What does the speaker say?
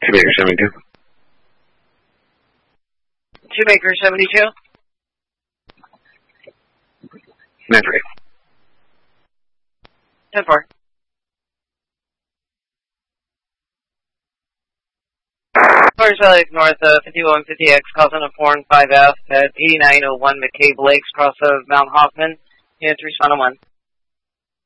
Maker 72. 2Maker 72. 9-3. 10-4. Cars Valley north of 5150X, causing a 4 and 5F at 8901 McCabe Lakes, cross of Mount Hoffman. Units respond on 1.